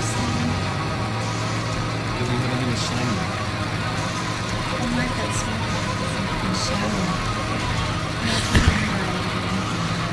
Because we haven't even shiny. I like that smell. And shiny.